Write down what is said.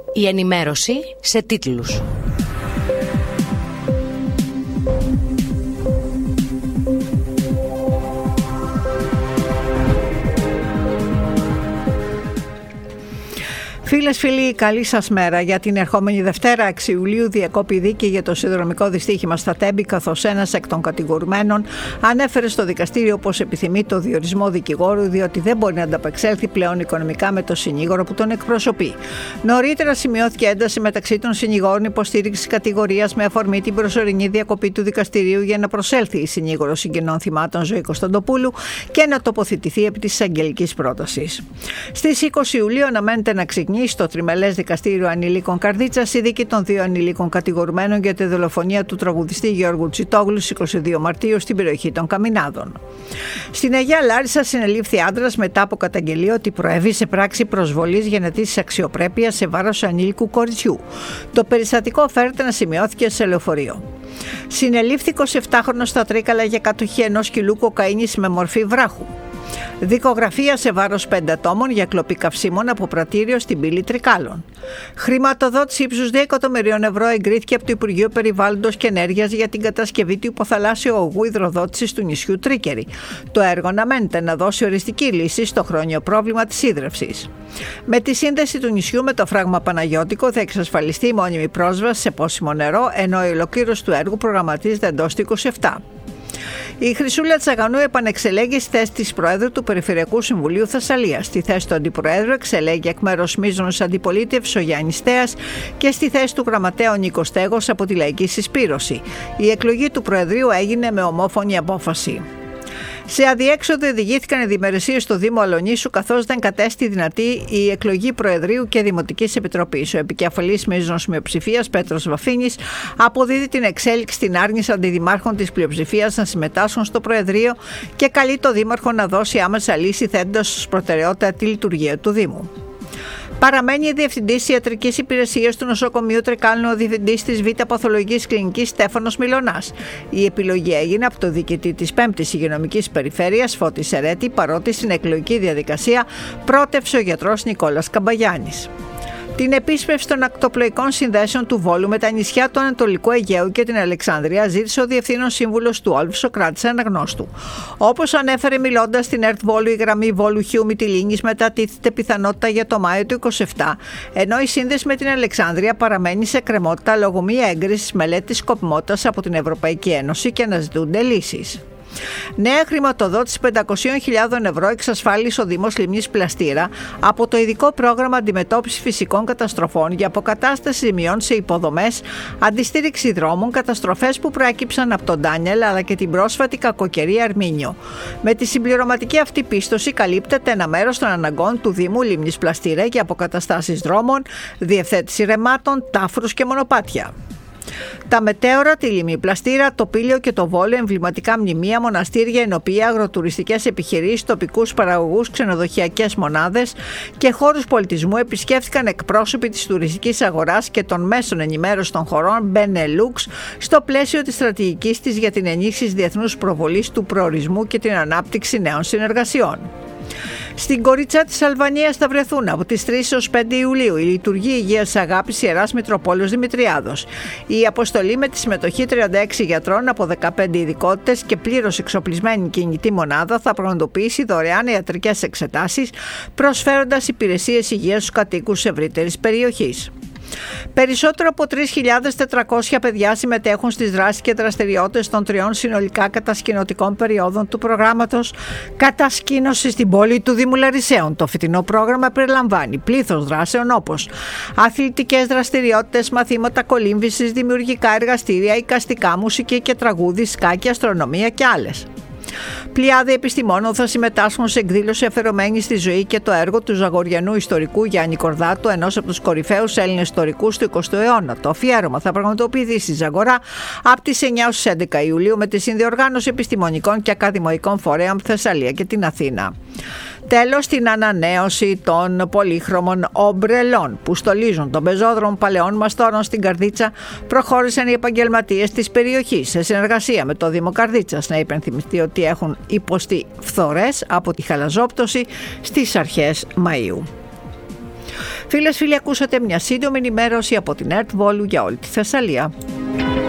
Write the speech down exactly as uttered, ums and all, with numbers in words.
Η ενημέρωση σε τίτλους. Φίλες, φίλοι, καλή σας μέρα. Για την ερχόμενη Δευτέρα έξι Ιουλίου διεκόπη δίκη για το σιδηροδρομικό δυστύχημα στα Τέμπη, καθώς ένας εκ των κατηγορουμένων ανέφερε στο δικαστήριο πως επιθυμεί το διορισμό δικηγόρου, διότι δεν μπορεί να ανταπεξέλθει πλέον οικονομικά με το συνήγορο που τον εκπροσωπεί. Νωρίτερα σημειώθηκε ένταση μεταξύ των συνηγόρων υποστήριξης κατηγορίας με αφορμή την προσωρινή διακοπή του δικαστηρίου για να προσέλθει η συνήγορος συγγενών θυμάτων Ζωή Κωνσταντοπούλου και να τοποθετηθεί επί της εισαγγελικής πρότασης. Στις είκοσι Ιουλίου αναμένεται να ξεκινήσει στο τριμελές δικαστήριο ανηλίκων Καρδίτσας η δίκη των δύο ανηλίκων κατηγορουμένων για τη δολοφονία του τραγουδιστή Γιώργου Τσιτόγλου στις είκοσι δύο Μαρτίου στην περιοχή των Καμινάδων. Στην Αγία Λάρισα συνελήφθη άντρας μετά από καταγγελία ότι προέβη σε πράξη προσβολής γενετήσης αξιοπρέπειας σε βάρος ανήλικου κοριτσιού. Το περιστατικό φέρεται να σημειώθηκε σε λεωφορείο. Συνελήφθη εικοσιεπτάχρονος στα Τρίκαλα για κατοχή ενός κιλού κοκαίνης με μορφή βράχου. Δικογραφία σε βάρος πέντε ατόμων για κλοπή καυσίμων από πρατήριο στην πύλη Τρικάλων. Χρηματοδότηση ύψους δύο εκατομμυρίων ευρώ εγκρίθηκε από το Υπουργείο Περιβάλλοντος και Ενέργειας για την κατασκευή του υποθαλάσσιου ογού υδροδότησης του νησιού Τρίκερη. Το έργο αναμένεται να δώσει οριστική λύση στο χρόνιο πρόβλημα της ίδρευσης. Με τη σύνδεση του νησιού με το φράγμα Παναγιώτικο θα εξασφαλιστεί η μόνιμη πρόσβαση σε πόσιμο νερό, ενώ η ολοκλήρωση του έργου προγραμματίζεται εντός του είκοσι επτά. Η Χρυσούλα Τσαγανού επανεξελέγει στη θέση της Προέδρου του Περιφερειακού Συμβουλίου Θεσσαλίας. Στη θέση του Αντιπροέδρου εξελέγει εκ μέρους μείζωνος αντιπολίτευσης ο Γιάννης Τέας και στη θέση του Γραμματέα ο Νίκος Στέγος από τη Λαϊκή Συσπήρωση. Η εκλογή του Προεδρείου έγινε με ομόφωνη απόφαση. Σε αδιέξοδο οδηγήθηκαν οι διμερεσίες στο Δήμο Αλονίσου, καθώς δεν κατέστη δυνατή η εκλογή Προεδρείου και Δημοτικής Επιτροπής. Ο επικεφαλής μείζωνος μειοψηφίας, Πέτρος Βαφίνης, αποδίδει την εξέλιξη στην άρνηση αντιδημάρχων της πλειοψηφίας να συμμετάσχουν στο Προεδρείο και καλεί το Δήμαρχο να δώσει άμεσα λύση, θέτοντας ως προτεραιότητα τη λειτουργία του Δήμου. Παραμένει η Διευθυντής Ιατρικής Υπηρεσίας του Νοσοκομείου Τρικάλων, ο Διευθυντής της Β' Παθολογικής Κλινικής Στέφανος Μιλωνάς. Η επιλογή έγινε από το διοικητή της πέμπτης Υγειονομικής Περιφέρειας, Φώτη Σερέτη, παρότι στην εκλογική διαδικασία πρότευσε ο γιατρός Νικόλας Καμπαγιάννης. Την επίσπευση των ακτοπλοϊκών συνδέσεων του Βόλου με τα νησιά του Ανατολικού Αιγαίου και την Αλεξάνδρεια ζήτησε ο Διευθύνων Σύμβουλος του Όλφ Σοκράτης αναγνώστου. Όπως ανέφερε μιλώντας στην ΕΡΤ Βόλου, η γραμμή Βόλου Χιού Μυτιλίνης μετατίθεται πιθανότητα για το Μάιο του είκοσι επτά, ενώ η σύνδεση με την Αλεξάνδρεια παραμένει σε κρεμότητα λόγω μη έγκρισης μελέτης σκοπιμότητας από την Ευρωπαϊκή Ένωση και αναζητούνται λύσεις. Νέα χρηματοδότηση πεντακόσιες χιλιάδες ευρώ εξασφάλισε ο Δήμος Λιμνής Πλαστήρα από το ειδικό πρόγραμμα αντιμετώπισης φυσικών καταστροφών για αποκατάσταση ζημιών σε υποδομές, αντιστήριξη δρόμων, καταστροφές που προέκυψαν από τον Ντάνιελ αλλά και την πρόσφατη κακοκαιρία Αρμίνιο. Με τη συμπληρωματική αυτή πίστοση καλύπτεται ένα μέρος των αναγκών του Δήμου Λιμνής Πλαστήρα για αποκαταστάσεις δρόμων, διευθέτηση ρεμάτων, τάφρους και μονοπάτια. Τα μετέωρα, τη Λιμνή Πλαστήρα, το Πήλιο και το Βόλιο, εμβληματικά μνημεία, μοναστήρια, ενοπεία, αγροτουριστικές επιχειρήσεις, τοπικούς παραγωγούς, ξενοδοχειακές μονάδες και χώρους πολιτισμού επισκέφθηκαν εκπρόσωποι της τουριστικής αγοράς και των μέσων ενημέρωσης των χωρών Μπενελούξ στο πλαίσιο της στρατηγικής της για την ενίσχυση διεθνούς προβολής του προορισμού και την ανάπτυξη νέων συνεργασιών. Στην Κορίτσα της Αλβανίας θα βρεθούν από τις τρεις έως πέντε Ιουλίου η Λειτουργία Υγείας Αγάπης Ιεράς Μητροπόλεως Δημητριάδος. Η αποστολή με τη συμμετοχή τριάντα έξι γιατρών από δεκαπέντε ειδικότητες και πλήρως εξοπλισμένη κινητή μονάδα θα πραγματοποιήσει δωρεάν ιατρικές εξετάσεις, προσφέροντας υπηρεσίες υγείας στους κατοίκους ευρύτερης περιοχής. Περισσότερο από τρεις χιλιάδες τετρακόσια παιδιά συμμετέχουν στις δράσεις και δραστηριότητες των τριών συνολικά κατασκηνωτικών περιόδων του προγράμματος κατασκήνωση στην πόλη του Δήμου Λαρισαίων. Το φετινό πρόγραμμα περιλαμβάνει πλήθος δράσεων όπως αθλητικές δραστηριότητες, μαθήματα κολύμβησης, δημιουργικά εργαστήρια, εικαστικά, μουσική και τραγούδι, σκάκι, αστρονομία και άλλες. Πλειάδες επιστημόνων θα συμμετάσχουν σε εκδήλωση αφιερωμένη στη ζωή και το έργο του Ζαγοριανού ιστορικού Γιάννη Κορδάτου, ενός από τους κορυφαίους Έλληνες ιστορικούς του εικοστού αιώνα. Το αφιέρωμα θα πραγματοποιηθεί στη Ζαγορά από τις εννιά έως έντεκα Ιουλίου με τη συνδιοργάνωση επιστημονικών και ακαδημαϊκών φορέων από Θεσσαλία και την Αθήνα. Τέλος, την ανανέωση των πολύχρωμων ομπρελών που στολίζουν τον πεζόδρομο παλαιών μαστόρων στην Καρδίτσα προχώρησαν οι επαγγελματίες της περιοχής σε συνεργασία με το Δήμο Καρδίτσας. Να υπενθυμιστεί ότι έχουν υποστεί φθορές από τη χαλαζόπτωση στις αρχές Μαΐου. Φίλες, φίλοι, ακούσατε μια σύντομη ενημέρωση από την ΕΡΤ Βόλου για όλη τη Θεσσαλία.